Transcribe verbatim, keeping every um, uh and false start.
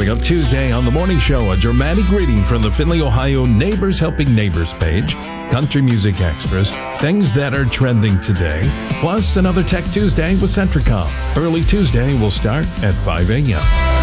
Coming up Tuesday on The Morning Show, a dramatic reading from the Findlay, Ohio Neighbors Helping Neighbors page, country music extras, things that are trending today, plus another Tech Tuesday with Centricom. Early Tuesday will start at five a.m.